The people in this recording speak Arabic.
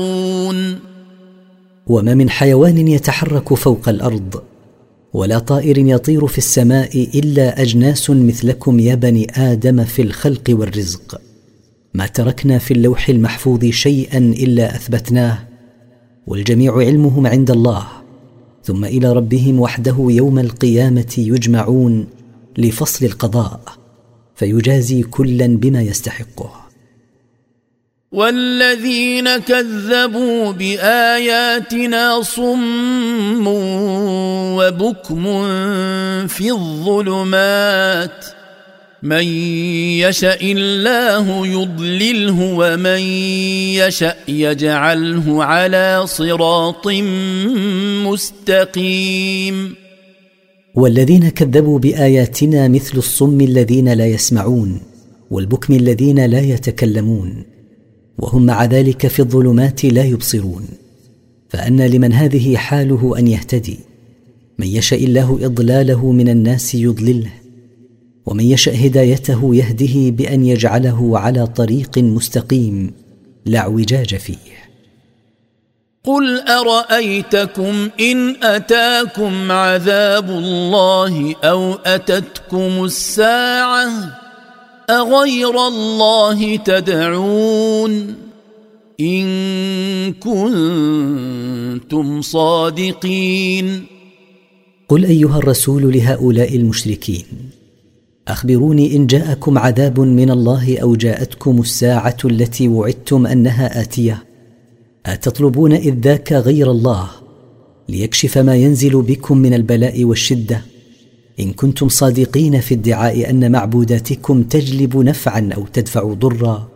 وما من حيوان يتحرك فوق الأرض ولا طائر يطير في السماء إلا أجناس مثلكم يا بني آدم في الخلق والرزق. ما تركنا في اللوح المحفوظ شيئا إلا أثبتناه، والجميع علمهم عند الله، ثم إلى ربهم وحده يوم القيامة يجمعون لفصل القضاء، فيجازي كلا بما يستحقه. والذين كذبوا بآياتنا صم وبكم في الظلمات، من يشأ الله يضلله ومن يشأ يجعله على صراط مستقيم. والذين كذبوا بآياتنا مثل الصم الذين لا يسمعون والبكم الذين لا يتكلمون، وهم مع ذلك في الظلمات لا يبصرون. فأن لمن هذه حاله أن يهتدي، من يشاء الله إضلاله من الناس يضلله، ومن يشاء هدايته يهده بأن يجعله على طريق مستقيم لا اعوجاج فيه. قل أرأيتكم إن أتاكم عذاب الله أو أتتكم الساعة أغير الله تدعون إن كنتم صادقين. قل أيها الرسول لهؤلاء المشركين: أخبروني إن جاءكم عذاب من الله أو جاءتكم الساعة التي وعدتم أنها آتية، أتطلبون إذ ذاك غير الله ليكشف ما ينزل بكم من البلاء والشدة؟ إن كنتم صادقين في ادعاء أن معبوداتكم تجلب نفعا أو تدفع ضرا،